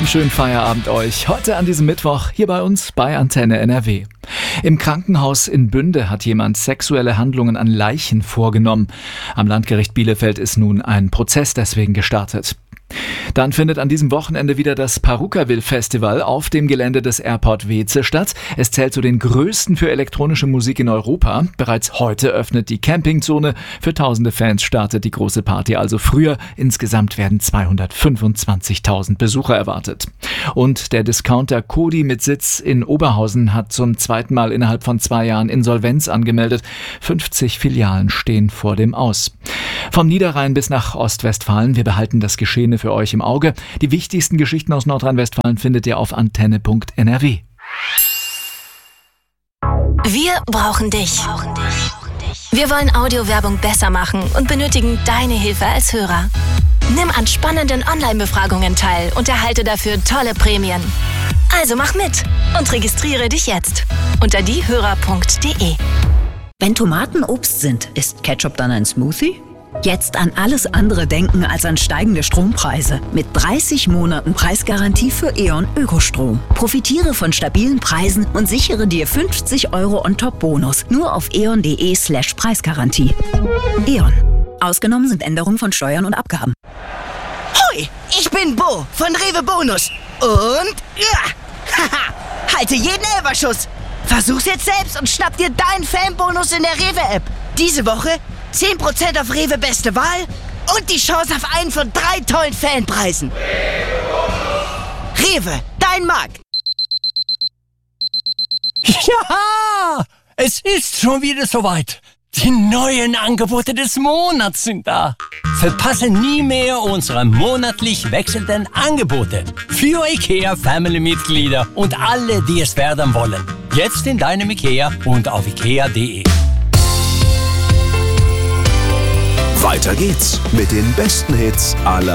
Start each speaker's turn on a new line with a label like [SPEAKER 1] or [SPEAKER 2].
[SPEAKER 1] Einen schönen Feierabend euch. Heute an diesem Mittwoch hier bei uns bei Antenne NRW. Im Krankenhaus in Bünde hat jemand sexuelle Handlungen an Leichen vorgenommen. Am Landgericht Bielefeld ist nun ein Prozess deswegen gestartet. Dann findet an diesem Wochenende wieder das Parukaville-Festival auf dem Gelände des Airport Weeze statt. Es zählt zu den größten für elektronische Musik in Europa. Bereits heute öffnet die Campingzone. Für tausende Fans startet die große Party also früher. Insgesamt werden 225.000 Besucher erwartet. Und der Discounter Kodi mit Sitz in Oberhausen hat zum zweiten Mal innerhalb von 2 Jahren Insolvenz angemeldet. 50 Filialen stehen vor dem Aus. Vom Niederrhein bis nach Ostwestfalen, wir behalten das Geschehene für euch im Auge. Die wichtigsten Geschichten aus Nordrhein-Westfalen findet ihr auf antenne.nrw.
[SPEAKER 2] Wir brauchen dich. Wir wollen Audiowerbung besser machen und benötigen deine Hilfe als Hörer. Nimm an spannenden Online-Befragungen teil und erhalte dafür tolle Prämien. Also mach mit und registriere dich jetzt unter diehörer.de.
[SPEAKER 3] Wenn Tomaten Obst sind, ist Ketchup dann ein Smoothie? Jetzt an alles andere denken als an steigende Strompreise. Mit 30 Monaten Preisgarantie für E.ON Ökostrom. Profitiere von stabilen Preisen und sichere dir 50 € On-Top-Bonus. Nur auf eon.de/Preisgarantie. E.ON. Ausgenommen sind Änderungen von Steuern und Abgaben.
[SPEAKER 4] Hoi, ich bin Bo von Rewe Bonus. Und haha, halte jeden Elferschuss. Versuch's jetzt selbst und schnapp dir deinen Fanbonus in der Rewe-App. Diese Woche 10% auf Rewe Beste Wahl und die Chance auf einen von 3 tollen Fanpreisen. Rewe, dein Markt.
[SPEAKER 5] Ja, es ist schon wieder soweit. Die neuen Angebote des Monats sind da. Verpasse nie mehr unsere monatlich wechselnden Angebote. Für IKEA Family-Mitglieder und alle, die es werden wollen. Jetzt in deinem IKEA und auf ikea.de.
[SPEAKER 6] Weiter geht's mit den besten Hits aller